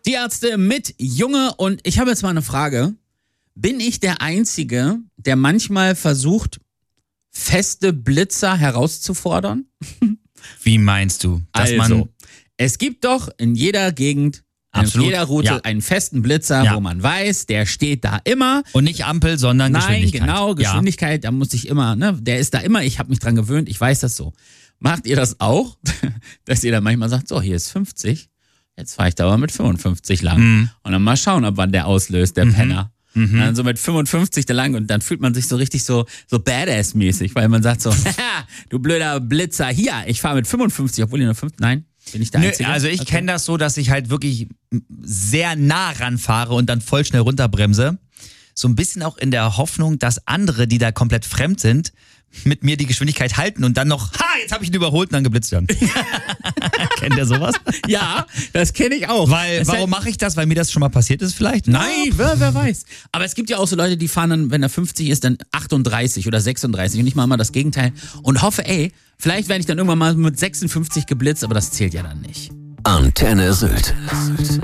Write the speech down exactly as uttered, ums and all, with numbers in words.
Tierärzte mit Junge und ich habe jetzt mal eine Frage. Bin ich der Einzige, der manchmal versucht, feste Blitzer herauszufordern? Wie meinst du? Dass also, man es gibt doch in jeder Gegend, Absolut. in jeder Route Ja. einen festen Blitzer, Ja. wo man weiß, der steht da immer. Und nicht Ampel, sondern Nein, Geschwindigkeit. genau, Geschwindigkeit, da muss ich immer, ne, der ist da immer, ich habe mich dran gewöhnt, ich weiß das so. Macht ihr das auch, dass ihr dann manchmal sagt, so, hier ist fünfzig, jetzt fahre ich da aber mit fünfundfünfzig lang Mhm. und dann mal schauen, ab wann der auslöst, der Mhm. Penner. Mhm. Und dann so mit fünfundfünfzig da lang und dann fühlt man sich so richtig so, so Badass-mäßig, weil man sagt so, haha, du blöder Blitzer, hier, ich fahre mit fünfundfünfzig, obwohl ihr nur fünf, nein, bin ich der Nö, Einzige? also ich Okay. kenne das so, dass ich halt wirklich sehr nah ranfahre und dann voll schnell runterbremse. So ein bisschen auch in der Hoffnung, dass andere, die da komplett fremd sind, mit mir die Geschwindigkeit halten und dann noch, ha, jetzt habe ich ihn überholt und dann geblitzt werden. Kennt ihr sowas? Ja, das kenne ich auch. Weil, Es warum halt- mache ich das? Weil mir das schon mal passiert ist vielleicht? Nein, wer, wer weiß. Aber es gibt ja auch so Leute, die fahren dann, wenn er fünfzig ist, dann achtunddreißig oder sechsunddreißig und ich mache mal das Gegenteil und hoffe, ey, vielleicht werde ich dann irgendwann mal mit sechsundfünfzig geblitzt, aber das zählt ja dann nicht. Antenne Sylt.